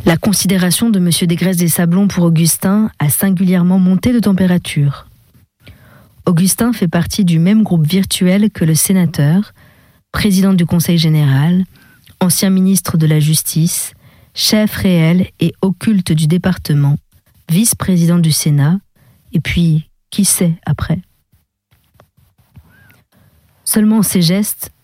La considération de M. Desgraisses des Sablons pour Augustin a singulièrement monté de température. Augustin fait partie du même groupe virtuel que le sénateur, président du Conseil général, ancien ministre de la Justice, chef réel et occulte du département, vice-président du Sénat, et puis, qui sait après ? Seulement ces gestes